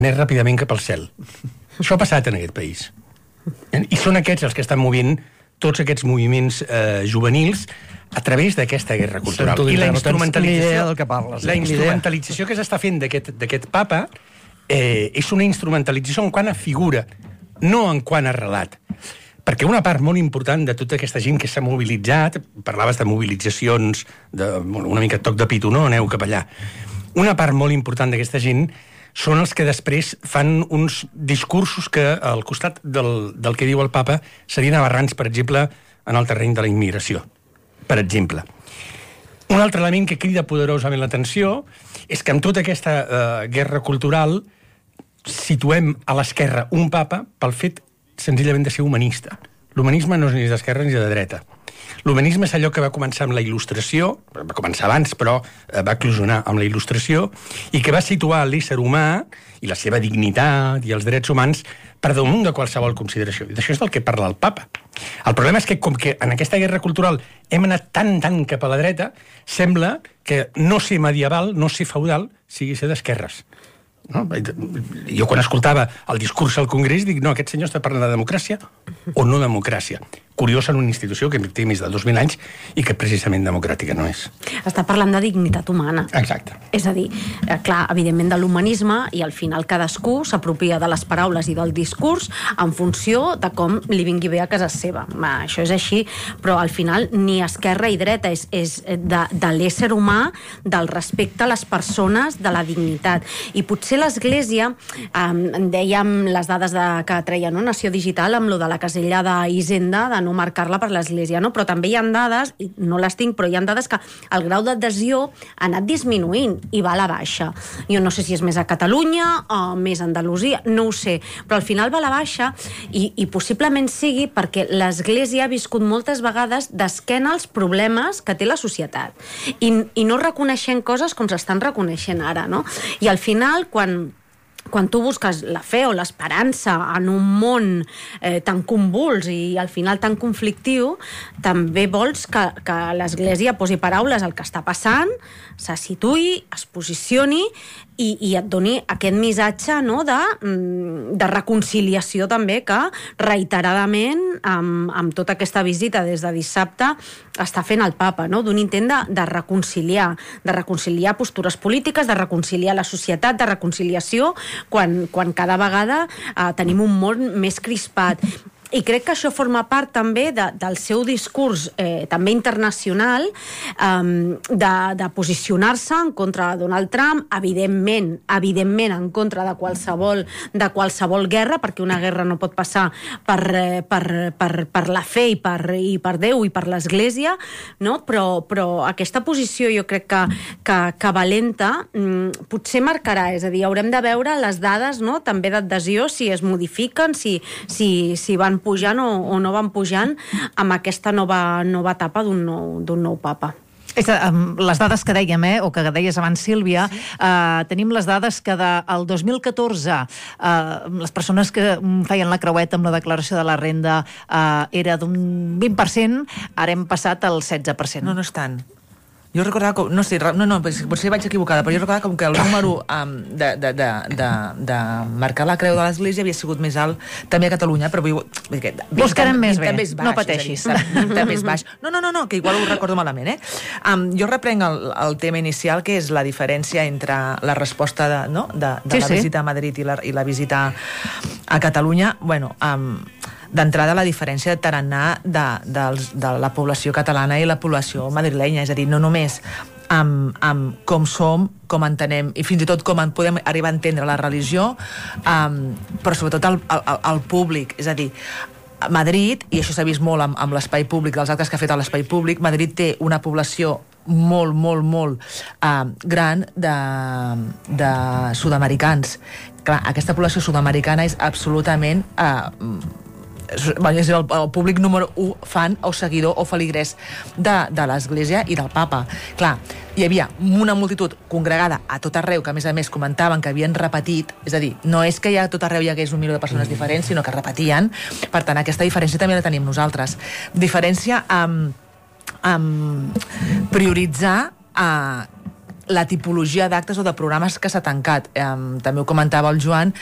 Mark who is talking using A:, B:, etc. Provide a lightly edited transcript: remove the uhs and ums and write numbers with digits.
A: anés ràpidament cap al cel. Això ha passat en aquest país. I són aquests els que estan movent tots aquests moviments juvenils a través d'aquesta guerra cultural. I la instrumentalització que s'està fent d'aquest papa és una instrumentalització en quant a figura, no en quant a relat. Perquè una part molt important de tota aquesta gent que s'ha mobilitzat, parlaves de mobilitzacions, una mica toc de pito, no? Aneu cap allà. Una part molt important d'aquesta gent són els que després fan uns discursos que, al costat del que diu el papa, serien aberrants, per exemple, en el terreny de la immigració. Per exemple. Un altre element que crida poderosament l'atenció és que amb tota aquesta guerra cultural situem a l'esquerra un papa pel fet senzillament de ser humanista. L'humanisme no és ni d'esquerra ni de dreta. L'humanisme és allò que va començar amb la Il·lustració, va començar abans, però va eclosionar amb la Il·lustració, i que va situar l'ésser humà i la seva dignitat i els drets humans per damunt de qualsevol consideració. I d'això és del que parla el papa. El problema és que, com que en aquesta guerra cultural hem anat tan cap a la dreta, sembla que no ser medieval, no ser feudal, sigui ser d'esquerres. No? Jo quan escoltava el discurs al Congrés dic, no, aquest senyor està parlant de democràcia o no democràcia. Curiós en una institució que té més de 2.000 anys i que precisament democràtica no és.
B: Està parlant de dignitat humana.
A: Exacte.
B: És a dir, clar, evidentment de l'humanisme, i al final cadascú s'apropia de les paraules i del discurs en funció de com li vingui bé a casa seva. Això és així, però al final ni esquerra i dreta, és de l'ésser humà, del respecte a les persones, de la dignitat. I potser l'Església, dèiem les dades que treia Nació Digital amb lo de la casella d'Hisenda, de no marcar-la per l'Església, no? Però també hi ha dades, i no les tinc, però hi ha dades que el grau d'adhesió ha anat disminuint i va a la baixa. Jo no sé si és més a Catalunya o més a Andalusia, no ho sé, però al final va a la baixa i possiblement sigui perquè l'Església ha viscut moltes vegades d'esquena als problemes que té la societat i no reconeixent coses com s'estan reconeixent ara, no? I al final, quan tu busques la fe o l'esperança en un món tan convuls i al final tan conflictiu, també vols que l'Església posi paraules al que està passant, se situï, es posicioni i et doni aquest missatge, no, de reconciliació també que reiteradament amb tota aquesta visita des de dissabte està fent el papa, no? D'un intent de reconciliar postures polítiques, de reconciliar la societat, de reconciliació quan cada vegada tenim un món més crispat. I crec que això forma part també del seu discurs també internacional, de posicionar-se en contra de Donald Trump, evidentment en contra de qualsevol guerra, perquè una guerra no pot passar per la fe i per Déu i per l'Església, no? Però aquesta posició jo crec que valenta potser marcarà, és a dir, haurem de veure les dades, no? També d'adhesió, si es modifiquen, si van pujant o no van pujant amb aquesta nova etapa d'un nou papa.
C: Les dades que dèiem, o que deies abans, Sílvia, tenim les dades que del 2014 les persones que feien la creueta amb la declaració de la renda era d'un 20%, ara hem passat al 16%.
D: No és tant. Jo recordava com... No sé, potser vaig equivocada, però jo recordava com que el número de marcar la creu de l'Església havia sigut més alt també a Catalunya, però
C: buscarem més bé, no pateixis.
D: També és baix. No, que igual ho recordo malament, jo reprenc el tema inicial, que és la diferència entre la resposta de la visita a Madrid i la visita a Catalunya. Bueno, d'entrada la diferència de tarannà de la població catalana i la població madrilenya, és a dir, no només amb com som, com entenem i fins i tot com podem arribar a entendre la religió, però sobretot el públic, és a dir, Madrid, i això s'ha vist molt amb l'espai públic, dels actes que ha fet a l'espai públic, Madrid té una població molt, molt, molt gran de sud-americans. Clar, aquesta població sud-americana és absolutament... és el públic número 1 fan o seguidor o feligrès de l'Església i del papa. Clar, hi havia una multitud congregada a tot arreu, que a més comentaven que havien repetit, és a dir, no és que a tot arreu hi hagués 1 milió de persones diferents, sinó que repetien. Per tant, aquesta diferència també la tenim nosaltres. Diferència amb prioritzar la tipologia d'actes o de programes que s'ha tancat. També ho comentava el Joan,